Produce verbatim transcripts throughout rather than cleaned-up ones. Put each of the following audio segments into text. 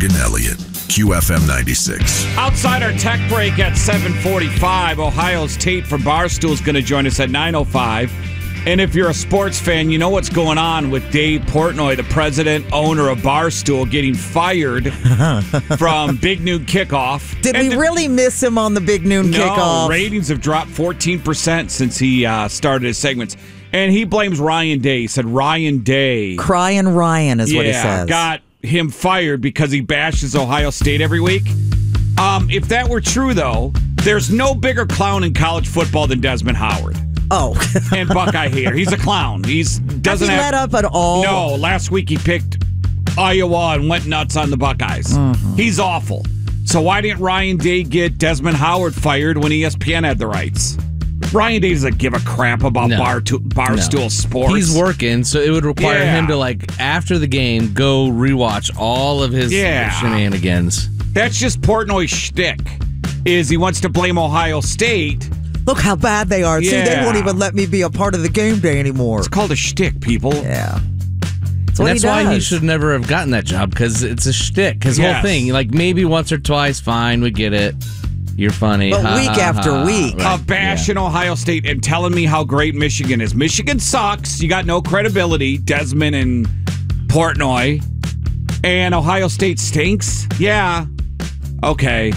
and Elliott, Q F M ninety-six. Outside our tech break at seven forty-five, Ohio's Tate from Barstool is going to join us at nine oh five. And if you're a sports fan, you know what's going on with Dave Portnoy, the president, owner of Barstool, getting fired from Big Noon Kickoff. Did and we the, really miss him on the Big Noon no, Kickoff? Ratings have dropped fourteen percent since he uh, started his segments. And he blames Ryan Day. He said Ryan Day. Crying Ryan is yeah, what he says. Got him fired because he bashes Ohio State every week. Um, if that were true, though, there's no bigger clown in college football than Desmond Howard. Oh. And Buckeye hater. He's a clown. He's doesn't Has he have, let up at all? No. Last week he picked Iowa and went nuts on the Buckeyes. Mm-hmm. He's awful. So why didn't Ryan Day get Desmond Howard fired when E S P N had the rights? Ryan Day doesn't give a crap about no. bar to, Barstool no. Sports. He's working, so it would require yeah. him to, like, after the game, go rewatch all of his yeah. shenanigans. That's just Portnoy's shtick, is he wants to blame Ohio State. Look how bad they are. Yeah. See, they won't even let me be a part of the game day anymore. It's called a shtick, people. Yeah. That's, and that's he why he should never have gotten that job, because it's a shtick. His yes. whole thing, like, maybe once or twice, fine, we get it. You're funny. But ha, week ha, after ha. week. Right. Of bashing yeah. Ohio State and telling me how great Michigan is. Michigan sucks. You got no credibility, Desmond and Portnoy. And Ohio State stinks? Yeah. Okay.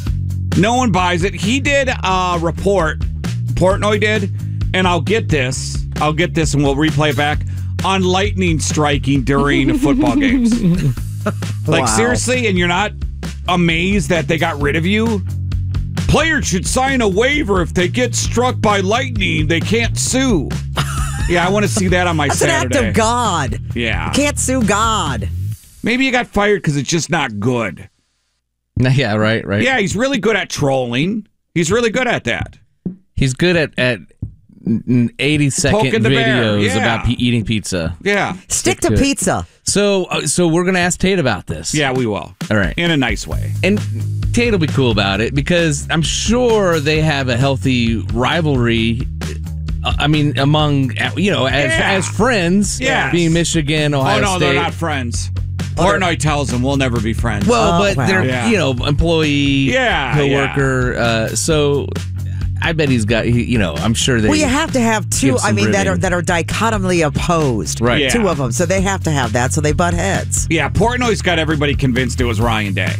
No one buys it. He did a report, Portnoy did, and I'll get this. I'll get this and we'll replay it back, on lightning striking during football games. Like, wow. seriously? And you're not amazed that they got rid of you? Players should sign a waiver if they get struck by lightning. They can't sue. Yeah, I want to see that on my That's Saturday. That's an act of God. Yeah. You can't sue God. Maybe you got fired because it's just not good. Yeah, right, right. Yeah, he's really good at trolling. He's really good at that. He's good at, at eighty second videos yeah. about p- eating pizza. Yeah. Stick, Stick to, to pizza. So, uh, so we're going to ask Tate about this. Yeah, we will. All right. In a nice way. And Tate will be cool about it because I'm sure they have a healthy rivalry. Uh, I mean, among, you know, as yeah. as friends, yes. being Michigan, Ohio State. Oh, no, State. they're not friends. Portnoy tells them we'll never be friends. Well, oh, but wow. they're, yeah. you know, employee, yeah, co-worker. Yeah. Uh, so I bet he's got, you know, I'm sure they. Well, you have to have two, I mean, ribbing. that are that are dichotomically opposed. Right. Yeah. Two of them. So they have to have that, so they butt heads. Yeah, Portnoy's got everybody convinced it was Ryan Day.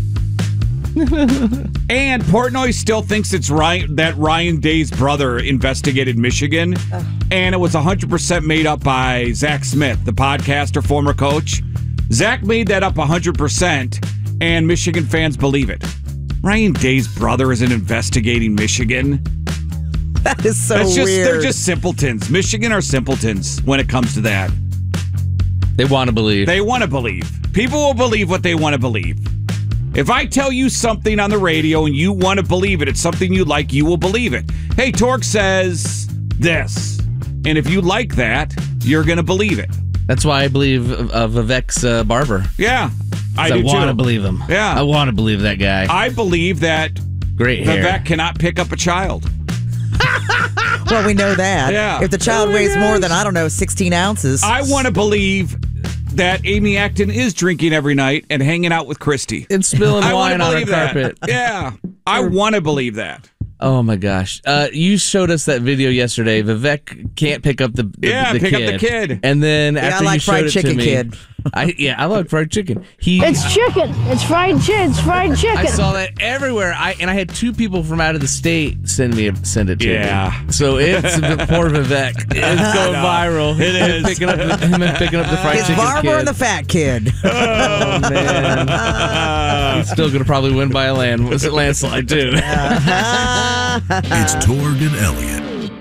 And Portnoy still thinks it's Ryan, that Ryan Day's brother investigated Michigan, oh. and it was one hundred percent made up by Zach Smith, the podcaster, former coach. Zach made that up one hundred percent, and Michigan fans believe it. Ryan Day's brother isn't investigating Michigan. That is so That's just, weird. They're just simpletons. Michigan are simpletons when it comes to that. They want to believe. They want to believe. People will believe what they want to believe. If I tell you something on the radio and you want to believe it, it's something you like, you will believe it. Hey, Torque says this. And if you like that, you're going to believe it. That's why I believe uh, Vivek's uh, barber. Yeah, I I do want too. to believe him. Yeah. I want to believe that guy. I believe that Great hair. Vivek cannot pick up a child. Well, we know that. Yeah. If the child oh weighs gosh. more than, I don't know, sixteen ounces. I want to believe that Amy Acton is drinking every night and hanging out with Christy. And spilling I wine on her believe that. carpet. Yeah, I want to believe that. Oh my gosh! Uh, you showed us that video yesterday. Vivek can't pick up the, the yeah the pick kid. up the kid. And then yeah, after I like you showed fried it chicken, to me, kid. I yeah, I like fried chicken. He, It's chicken. It's fried chicken. It's fried chicken. I saw that everywhere. I and I had two people from out of the state send me a, send it to Yeah. me. So it's poor Vivek. It's going viral. It Him is. picking up the, him picking up the fried His chicken. barber kid. and the fat kid. Oh man, he's still gonna probably win by a land. Was it landslide too? It's Torg and Elliott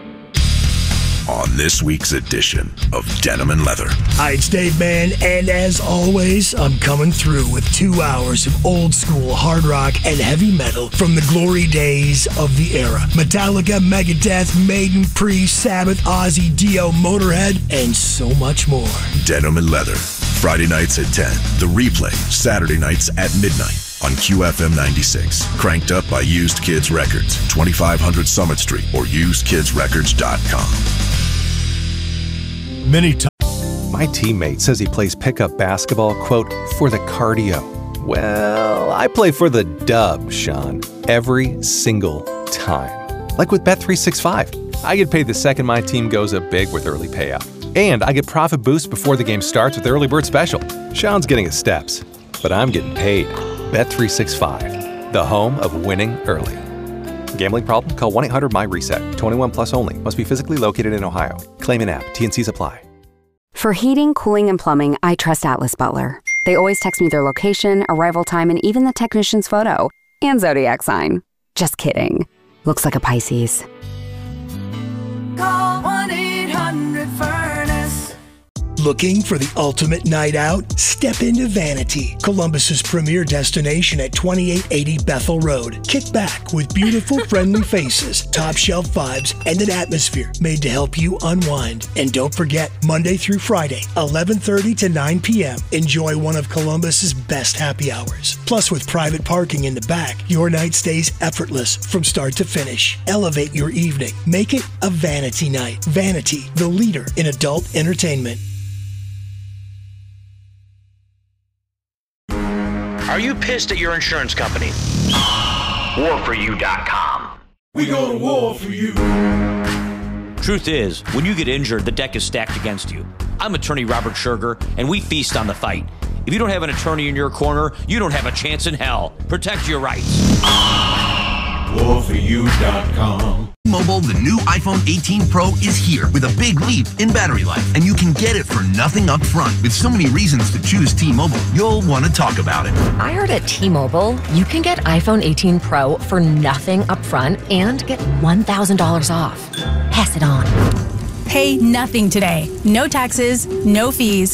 on this week's edition of Denim and Leather. Hi, it's Dave Mann, and as always, I'm coming through with two hours of old school hard rock and heavy metal from the glory days of the era. Metallica, Megadeth, Maiden, Priest, Sabbath, Ozzy, Dio, Motorhead, and so much more. Denim and Leather, Friday nights at ten. The replay, Saturday nights at midnight on Q F M ninety-six. Cranked up by Used Kids Records, twenty-five hundred Summit Street, or used kids records dot com. Many times. My teammate says he plays pickup basketball, quote, for the cardio. Well, I play for the dub, Sean, every single time. Like with Bet three sixty-five. I get paid the second my team goes up big with early payout. And I get profit boost before the game starts with Early Bird Special. Sean's getting his steps, but I'm getting paid. Bet three sixty-five, the home of winning early. Gambling problem? Call one eight hundred M Y reset. twenty-one plus only. Must be physically located in Ohio. Claim in app. T and C's apply. For heating, cooling, and plumbing, I trust Atlas Butler. They always text me their location, arrival time, and even the technician's photo. And zodiac sign. Just kidding. Looks like a Pisces. Call one eight hundred furnace. Looking for the ultimate night out? Step into Vanity, Columbus's premier destination at twenty-eight eighty Bethel Road. Kick back with beautiful, friendly faces, top shelf vibes, and an atmosphere made to help you unwind. And don't forget, Monday through Friday, eleven thirty to nine p.m. Enjoy one of Columbus's best happy hours. Plus, with private parking in the back, your night stays effortless from start to finish. Elevate your evening. Make it a Vanity night. Vanity, the leader in adult entertainment. Are you pissed at your insurance company? war for you dot com. We go to war for you. Truth is, when you get injured, the deck is stacked against you. I'm attorney Robert Scherger, and we feast on the fight. If you don't have an attorney in your corner, you don't have a chance in hell. Protect your rights. war for you dot com. T-Mobile, the new iPhone eighteen Pro is here with a big leap in battery life, and you can get it for nothing up front. With so many reasons to choose T-Mobile, you'll want to talk about it. I heard at T-Mobile, you can get iPhone eighteen Pro for nothing up front and get one thousand dollars off. Pass it on. Pay nothing today. No taxes, no fees.